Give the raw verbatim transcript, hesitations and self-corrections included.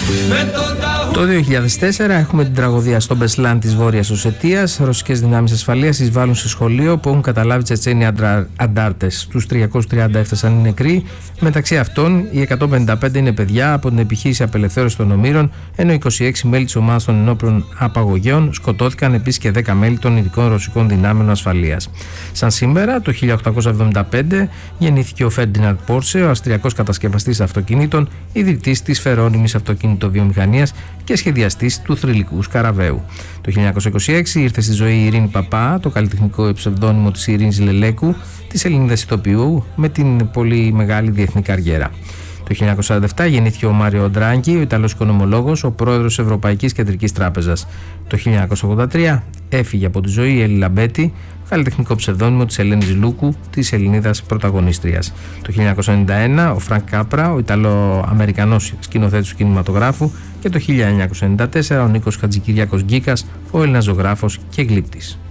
Το δύο χιλιάδες τέσσερα έχουμε την τραγωδία στο Μπεσλάν της Βόρειας Οσετίας. Ρωσικές δυνάμεις ασφαλείας εισβάλλουν σε σχολείο που έχουν καταλάβει Τσετσένοι αντάρτες. Τους τριακόσιους τριάντα έφτασαν οι νεκροί. Μεταξύ αυτών, οι εκατόν πενήντα πέντε είναι παιδιά από την επιχείρηση απελευθέρωσης των Ομήρων, ενώ είκοσι έξι μέλη της ομάδας των ενόπλων απαγωγέων σκοτώθηκαν, επίσης και δέκα μέλη των ειδικών ρωσικών δυνάμεων ασφαλείας. Σαν σήμερα, το χίλια οκτακόσια εβδομήντα πέντε, γεννήθηκε ο Φέρντιναντ Πόρσε, ο αυστριακός κατασκευαστής αυτοκινήτων, ιδρυτής της φερρώνυμης αυτοκινητοβιομηχανίας και σχεδιαστής του θρυλικού σκαραβαίου. Το χίλια εννιακόσια είκοσι έξι ήρθε στη ζωή η Ειρήνη Παπά, το καλλιτεχνικό ψευδόνυμο της Ειρήνης Λελέκου, της Ελληνίδας ηθοποιού με την πολύ μεγάλη διεθνή καριέρα. Το χίλια εννιακόσια σαράντα επτά γεννήθηκε ο Μάριο Ντράγκη, ο Ιταλός οικονομολόγος, ο πρόεδρος της Ευρωπαϊκής Κεντρικής Τράπεζας. Το χίλια εννιακόσια ογδόντα τρία έφυγε από τη ζωή η Έλλη Λαμπέτη, καλλιτεχνικό ψευδόνυμο της Ελένης Λούκου, της Ελληνίδας πρωταγωνίστριας. Το χίλια εννιακόσια ενενήντα ένα ο Φρανκ Κάπρα, ο Ιταλο-Αμερικανός σκηνοθέτης του κινηματογράφου, και το χίλια εννιακόσια ενενήντα τέσσερα ο Νίκος Χατζικυριάκος Γκίκας, ο Έλληνας ζωγράφος και γλύπτης.